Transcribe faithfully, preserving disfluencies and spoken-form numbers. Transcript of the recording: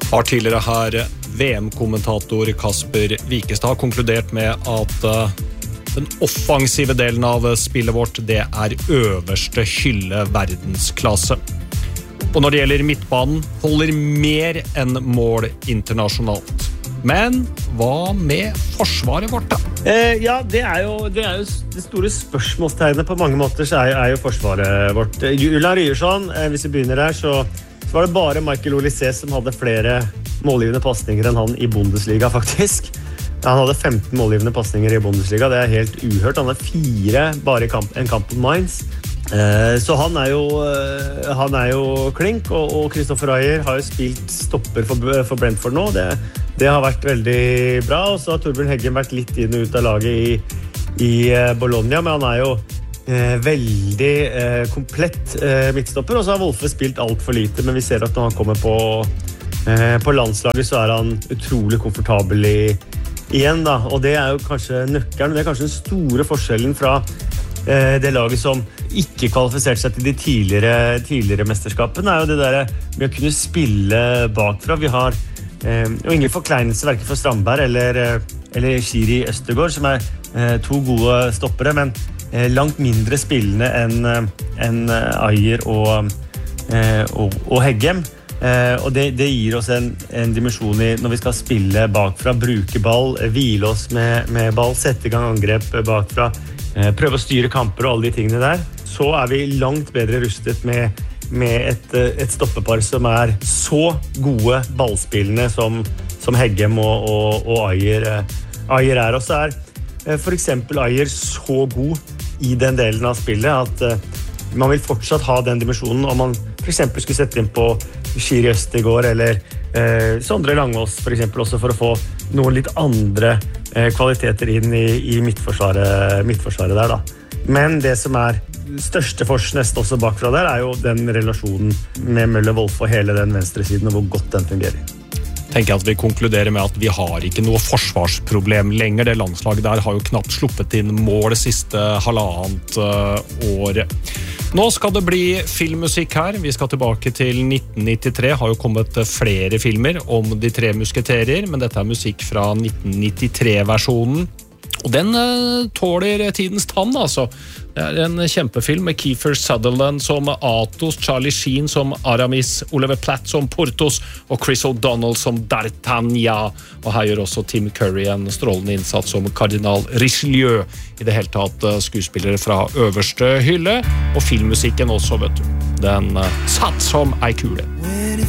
Har tidligere her V M-kommentator Kasper Wikestad konkludert med at uh, den offensive delen av spillet vårt, det er øverste hylle verdensklasse. Og når det gjelder midtbanen, holder mer enn mål internasjonalt. Men hva med forsvaret vårt da? Eh, ja, det er, jo, det er jo det store spørsmålstegnet på mange måter, så er, er jo forsvaret vårt. Ulla Ryerson, eh, hvis vi begynner der, så, så var det bare Michael Olise som hadde flere målgivende passninger enn han i Bundesliga, faktisk. Han hadde femten målgivende passninger i Bundesliga, det er helt uhørt. Han har fire bare i kamp, en kamp på Mainz. Eh, så han er jo, eh, han er jo klink, og, og Christopher Ayer har jo spilt stopper for, for Brentford nå. Det, det har vært veldig bra, og så har Torbjørn Heggem vært litt inn og ut av laget i, i eh, Bologna, men han er jo eh, veldig eh, komplett eh, midtstopper, og så har Wolfe spilt alt for lite, men vi ser at når han kommer på, eh, på landslaget, så er han utrolig komfortabel i igjen da, og det er jo kanskje nøkkelen, det er kanskje den store forskjellen fra eh, det laget som ikke kvalifiserte seg til de tidligere, tidligere mesterskapene, er jo det der med å kunne spille bakfra. Vi har eh, jo ingen forkleinelse hverken for Strandberg eller, eller Shiri Østergaard, som er eh, to gode stoppere, men eh, langt mindre spillende enn en Ayer og, eh, og, og Heggem. Uh, og det, det gir oss en, en dimensjon i når vi skal spille bakfra, bruke ball, hvile oss med, med ball, sette i gang angrep bakfra, uh, prøve å styre kamper og alle de tingene der. Så er vi langt bedre rustet med, med et, et stoppepar som er så gode ballspillende som, som Heggem og, og, og Ayer, uh, Ayer er. Og så er uh, for eksempel Ayer så god i den delen av spillet at uh, man vil fortsatt ha den dimensjonen om man for eksempel skulle sette inn på Shiri Østergaard eller eh, Sondre Langås for eksempel også for å få noen litt andre eh, kvaliteter inn i, i midtforsvaret, midtforsvaret der da. Men det som er største forskjell nesten også bakfra der er jo den relasjonen med Møller-Wolfe og hele den venstre siden og hvor godt den fungerer. Tenker jeg at vi konkluderer med at vi har ikke noe forsvarsproblem lenger. Det landslaget der har jo knapt sluppet inn mål siste halvannet uh, året. Nå skal det bli filmmusikk her. Vi skal tilbake til nitten nittitre. Har jo kommet flere filmer om de tre musketerer, men dette er musikk fra nitten nittitre-versjonen. Og den uh, tåler tidens tann, altså. Det er en kjempefilm med Kiefer Sutherland som Athos, Charlie Sheen som Aramis, Oliver Platt som Porthos og Chris O'Donnell som D'Artagnan. Og her gjør også Tim Curry en strålende innsats som kardinal Richelieu. I det hele tatt uh, skuespillere fra øverste hylle, og filmmusikken også, vet du. Den uh, satt som ei kule.